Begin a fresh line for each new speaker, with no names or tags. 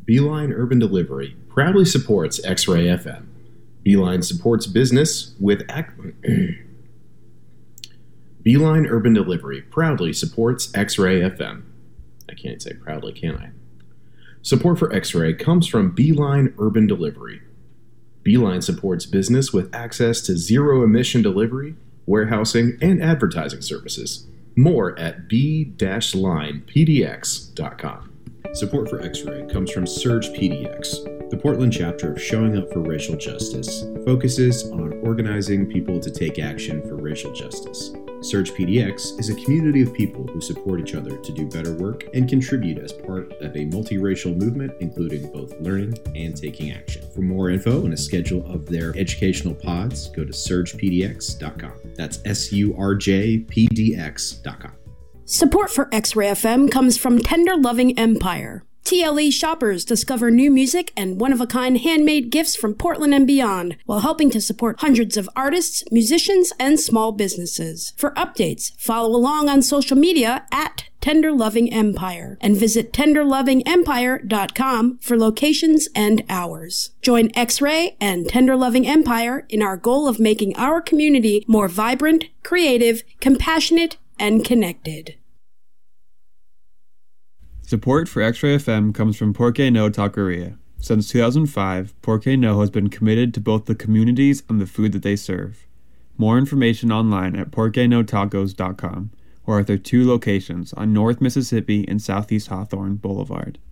Beeline Urban Delivery proudly supports X-Ray FM. Beeline supports business with Beeline Urban Delivery proudly supports X-Ray FM. I can't say proudly, can I? Support for X-Ray comes from Beeline Urban Delivery. Beeline supports business with access to zero-emission delivery, warehousing, and advertising services. More at b-linepdx.com. Support for X-Ray comes from Surge PDX. The Portland chapter of Showing Up for Racial Justice focuses on organizing people to take action for racial justice. Surge PDX is a community of people who support each other to do better work and contribute as part of a multiracial movement, including both learning and taking action. For more info and a schedule of their educational pods, go to surgepdx.com. That's surjpdx.com.
Support for X-Ray FM comes from Tender Loving Empire. TLE shoppers discover new music and one-of-a-kind handmade gifts from Portland and beyond, while helping to support hundreds of artists, musicians, and small businesses. For updates, follow along on social media at Tender Loving Empire and visit tenderlovingempire.com for locations and hours. Join X-Ray and Tender Loving Empire in our goal of making our community more vibrant, creative, compassionate, and connected.
Support for X-Ray FM comes from Porque No Taqueria. Since 2005, Porque No has been committed to both the communities and the food that they serve. More information online at porquenotacos.com or at their two locations on North Mississippi and Southeast Hawthorne Boulevard.